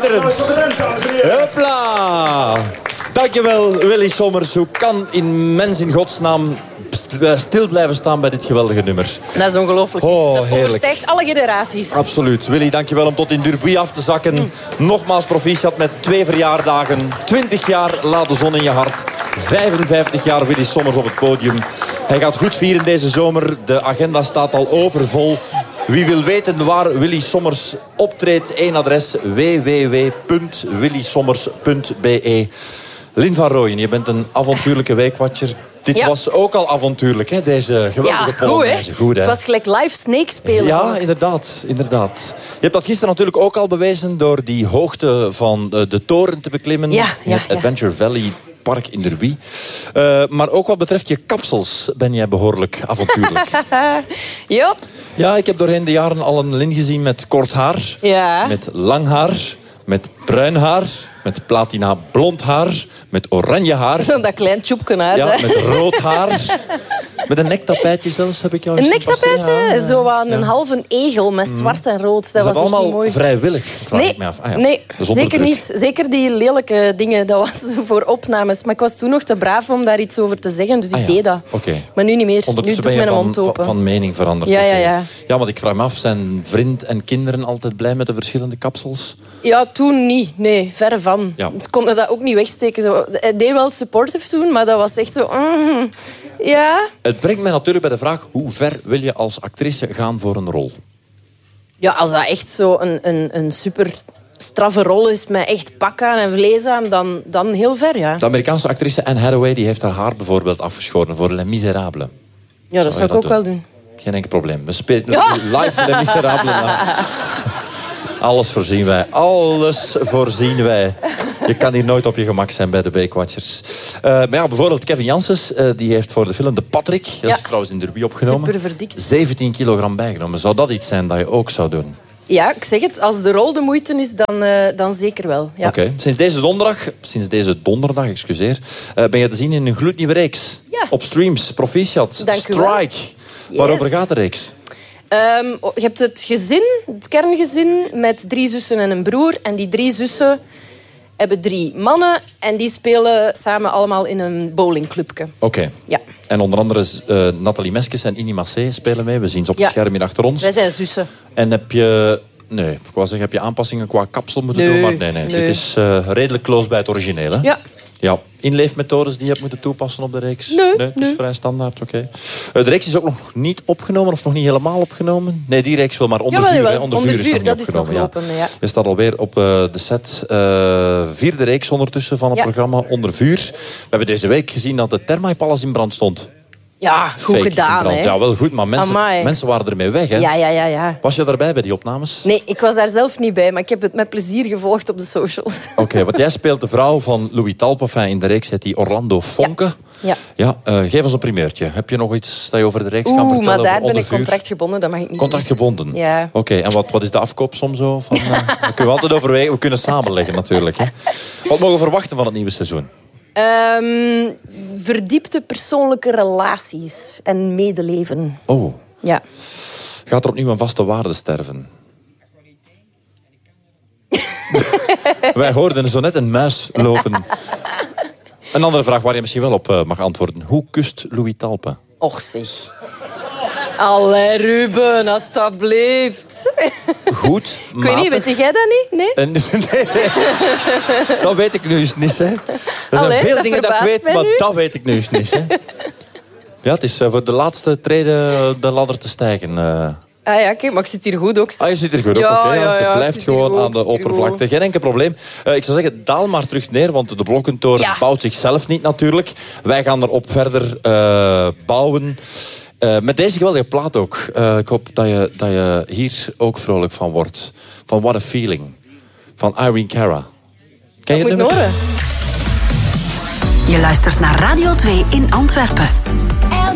Schitterend. Hopla. Dankjewel, Willy Sommers. Hoe kan een mens in godsnaam stil blijven staan bij dit geweldige nummer? Dat is ongelooflijk. Dat overstijgt alle generaties. Absoluut. Willy, dankjewel om tot in Durbuy af te zakken. Nogmaals proficiat met 2 verjaardagen. 20 jaar Laat de zon in je hart. 55 jaar Willy Sommers op het podium. Hij gaat goed vieren deze zomer. De agenda staat al overvol. Wie wil weten waar Willy Sommers optreedt, één adres: www.willysommers.be. Lynn van Rooyen, je bent een avontuurlijke weekwatcher. Dit was ook al avontuurlijk, hè? Deze geweldige Polonaise. Goed, hè? Het was gelijk live Snake spelen. Ja, inderdaad. Je hebt dat gisteren natuurlijk ook al bewezen door die hoogte van de toren te beklimmen. In het Adventure Valley Park in Derby. Maar ook wat betreft je kapsels ben jij behoorlijk avontuurlijk. Yep. Ja, ik heb doorheen de jaren al een Lynn gezien met kort haar. Ja. Met lang haar. Met bruin haar. Met platina blond haar. Met oranje haar. Zo dat klein tjoepje haar. Ja, met rood haar. Met een nektapijtje zelfs heb ik jou een nektapijtje? Ja. Zo aan een halve egel met zwart en rood. Dat was echt allemaal niet mooi. Vrijwillig, vraag ik me af. Nee, zeker niet. Zeker die lelijke dingen, dat was voor opnames. Maar ik was toen nog te braaf om daar iets over te zeggen, dus ik deed dat. Okay. Maar nu niet meer. Ondertussen nu doe ik mijn mond open. Van mening veranderd. Ja, want ik vraag me af, zijn vriend en kinderen altijd blij met de verschillende kapsels? Ja, toen niet. Nee, verre van. Ja. Ze konden dat ook niet wegsteken. Zo. Hij deed wel supportive toen, maar dat was echt zo... ja. Het brengt mij natuurlijk bij de vraag, hoe ver wil je als actrice gaan voor een rol? Ja, als dat echt zo een super straffe rol is met echt pak aan en vlees aan, dan heel ver, ja. De Amerikaanse actrice Anne Hathaway die heeft haar haar bijvoorbeeld afgeschoren voor Les Miserables. Ja, dat zou ik ook wel doen. Geen enkel probleem. We spelen live Les Miserables. Alles voorzien wij. Alles voorzien wij. Je kan hier nooit op je gemak zijn bij de Beekwatchers. Maar ja, bijvoorbeeld Kevin Janssens, die heeft voor de film De Patrick, dat is trouwens in Derby opgenomen, super verdikt. 17 kilogram bijgenomen. Zou dat iets zijn dat je ook zou doen? Ja, ik zeg het. Als de rol de moeite is, dan zeker wel. Ja. Oké. Sinds deze donderdag, ben je te zien in een gloednieuwe reeks. Ja. Op streams, proficiat. Dank u wel. Strike. Waarover gaat de reeks? Je hebt het gezin, het kerngezin, met 3 zussen en een broer. En die 3 zussen hebben 3 mannen. En die spelen samen allemaal in een bowlingclubje. Oké. Ja. En onder andere Nathalie Meskes en Inni Massé spelen mee. We zien ze op het scherm hier achter ons. Wij zijn zussen. En heb je... Nee, ik wou zeggen, heb je aanpassingen qua kapsel moeten doen? Maar nee. Dit is redelijk close bij het originele. Ja. Ja, inleefmethodes die je hebt moeten toepassen op de reeks? Nee. Het is vrij standaard, oké. De reeks is ook nog niet opgenomen, of nog niet helemaal opgenomen? Nee, die reeks wel, maar onder vuur. Onder vuur is nog niet dat opgenomen. Is nog lopen, ja. Je staat alweer op de set. 4e reeks ondertussen van het programma Onder vuur. We hebben deze week gezien dat de Thermae Palace in brand stond. Ja, goed gedaan, hè? Ja, wel goed, maar mensen waren ermee weg, hè? Ja. Was je daarbij bij die opnames? Nee, ik was daar zelf niet bij, maar ik heb het met plezier gevolgd op de socials. Oké, want jij speelt de vrouw van Louis Talpe. In de reeks heet die Orlando Fonke. Ja. Geef ons een primeurtje. Heb je nog iets dat je over de reeks kan vertellen? Maar daar ben ik contractgebonden, dat mag ik niet. Contractgebonden? Ja. Oké, en wat is de afkoopsom zo? We kunnen we altijd overwegen. We kunnen samenleggen natuurlijk. Hè. Wat mogen we verwachten van het nieuwe seizoen? Verdiepte persoonlijke relaties en medeleven. Oh. Ja. Gaat er opnieuw een vaste waarde sterven? Wij hoorden zo net een muis lopen. Een andere vraag waar je misschien wel op mag antwoorden. Hoe kust Louis Talpe? Och zeg. Allee, Ruben, alstublieft. Goed, ik weet niet, weet jij dat niet? Nee? Nee. Dat weet ik nu eens niet, hè. Er zijn veel dingen dat ik weet, maar dat weet ik nu eens niet, hè. Ja, het is voor de laatste treden de ladder te stijgen. Oké, maar ik zit hier goed ook. Je zit hier goed ook, oké. Je blijft gewoon aan de oppervlakte. Geen enkel probleem. Ik zou zeggen, daal maar terug neer, want de Blokkentoren bouwt zichzelf niet natuurlijk. Wij gaan erop verder bouwen. Met deze geweldige plaat ook. Ik hoop dat je hier ook vrolijk van wordt. Van What a Feeling. Van Irene Cara. Ken je het nummer? Horen. Je luistert naar Radio 2 in Antwerpen.